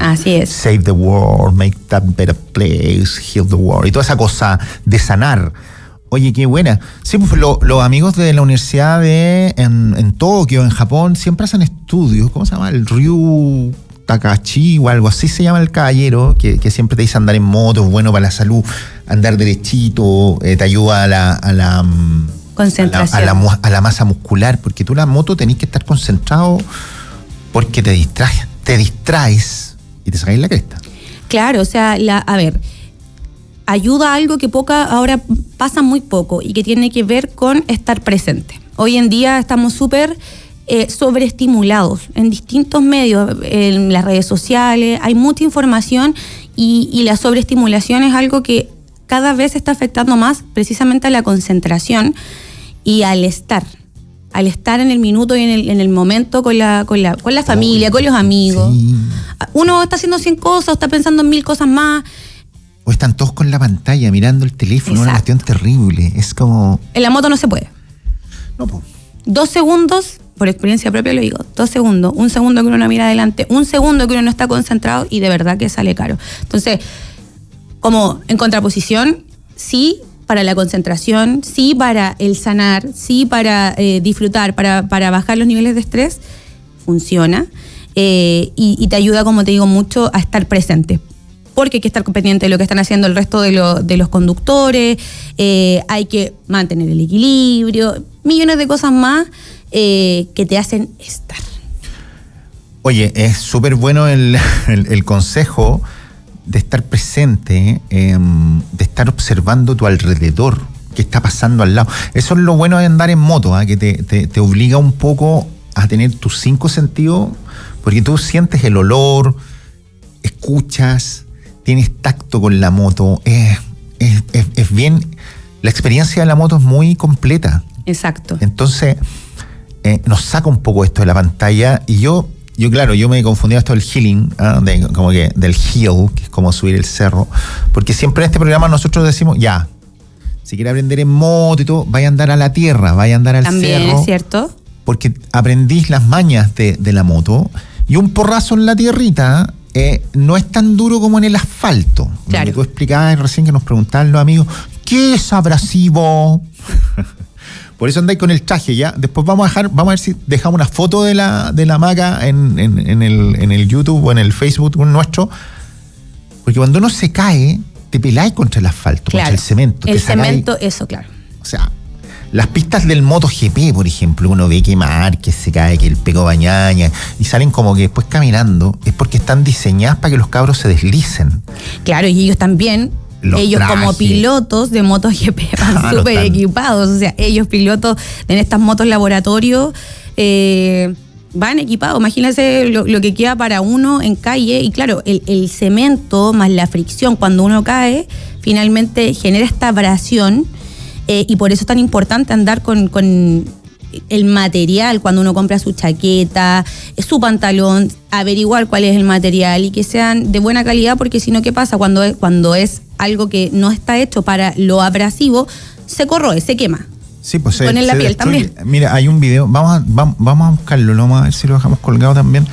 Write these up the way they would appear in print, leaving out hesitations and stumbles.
Así es. Save the world, make that better place, heal the world. Y toda esa cosa de sanar. Oye, qué buena. Sí, pues los amigos de la universidad en Tokio, en Japón, siempre hacen estudios. ¿Cómo se llama? El Ryu Takahashi o algo así se llama el caballero, que siempre te dice andar en moto, es bueno para la salud, andar derechito, te ayuda a la concentración. A la masa muscular, porque tú la moto tenés que estar concentrado porque te distraes y te sacáis la cresta. Claro, o sea, a ver, ayuda a algo que ahora pasa muy poco y que tiene que ver con estar presente. Hoy en día estamos súper sobreestimulados en distintos medios, en las redes sociales, hay mucha información y la sobreestimulación es algo que cada vez está afectando más precisamente a la concentración y al estar en el minuto y en el momento con la familia, con los amigos. Sí. Uno está haciendo 100 cosas, está pensando en 1000 cosas más. O están todos con la pantalla mirando el teléfono. Exacto. Una cuestión terrible. Es como... En la moto no se puede. No, pues. 2 segundos, por experiencia propia lo digo, 2 segundos, 1 segundo que uno no mira adelante, 1 segundo que uno no está concentrado y de verdad que sale caro. Entonces, como en contraposición, sí para la concentración, sí para el sanar, sí para disfrutar, para bajar los niveles de estrés, funciona y te ayuda, como te digo, mucho a estar presente. Porque hay que estar pendiente de lo que están haciendo el resto de los conductores, hay que mantener el equilibrio, millones de cosas más que te hacen estar. Oye, es súper bueno el consejo de estar presente, de estar observando tu alrededor, qué está pasando al lado. Eso es lo bueno de andar en moto, que te obliga un poco a tener tus 5 sentidos, porque tú sientes el olor, escuchas, tienes tacto con la moto, es bien, la experiencia de la moto es muy completa. Exacto. Entonces, nos saca un poco esto de la pantalla y yo me he confundido esto del healing, como que del hill, que es como subir el cerro, porque siempre en este programa nosotros decimos, ya, si quieres aprender en moto y todo, vaya a andar a la tierra, vaya a andar al también cerro. Es cierto. Porque aprendís las mañas de la moto y un porrazo en la tierrita no es tan duro como en el asfalto. Claro. Tú explicabas recién que nos preguntaban los amigos, ¿qué es abrasivo? Por eso andáis con el traje, ¿ya? Después vamos a ver si dejamos una foto de la hamaca en el YouTube o en el Facebook nuestro. Porque cuando uno se cae, te peláis contra el asfalto, claro, contra el cemento. El cemento, eso, claro. O sea, las pistas del MotoGP, por ejemplo, uno ve que Márquez se cae, que el Peco Bañaña, y salen como que después caminando, es porque están diseñadas para que los cabros se deslicen. Claro, y ellos también... Ellos trajes, como pilotos de MotoGP van súper equipados, o sea, ellos pilotos en estas motos laboratorio van equipados. Imagínense lo que queda para uno en calle y claro, el cemento más la fricción cuando uno cae finalmente genera esta abrasión y por eso es tan importante andar con el material cuando uno compra su chaqueta, su pantalón, averiguar cuál es el material y que sean de buena calidad, porque si no, ¿qué pasa? Cuando es algo que no está hecho para lo abrasivo, se corroe, se quema. Sí, pues pone en la piel también. Mira, hay un video, vamos a buscarlo, vamos a ver si lo dejamos colgado también.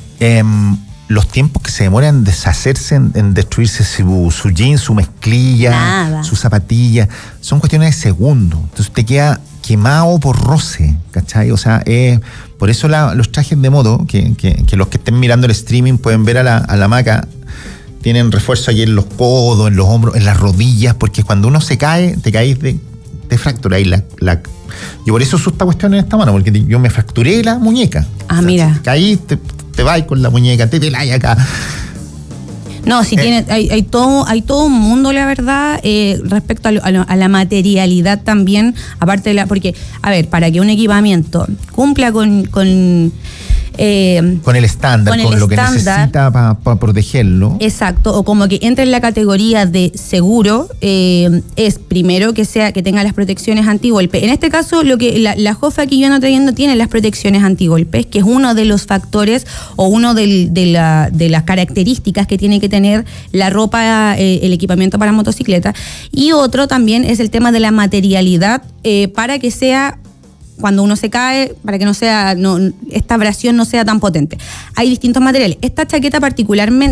Los tiempos que se demoran en deshacerse, en destruirse su jean, su mezclilla, su zapatilla, son cuestiones de segundos. Entonces te queda quemado por roce, ¿cachai? O sea, por eso los trajes de moto, que los que estén mirando el streaming pueden ver a la hamaca, tienen refuerzo ahí en los codos, en los hombros, en las rodillas, porque cuando uno se cae, te caes te fracturáis Yo por eso uso esta cuestión en esta mano, porque yo me fracturé la muñeca. Ah, o sea, mira. Si te caís, te vas con la muñeca, te peláis acá. No, si hay todo un mundo, la verdad, respecto a la materialidad también, aparte de porque, a ver, para que un equipamiento cumpla con el estándar, con lo que necesita para protegerlo. Exacto, o como que entre en la categoría de seguro, es primero que tenga las protecciones antigolpe. En este caso, la Jofa que yo ando trayendo tiene las protecciones antigolpes, que es uno de los factores o uno de las características que tiene que tener la ropa, el equipamiento para motocicleta. Y otro también es el tema de la materialidad, para que sea... Cuando uno se cae, para que esta abrasión no sea tan potente. Hay distintos materiales. Esta chaqueta particularmente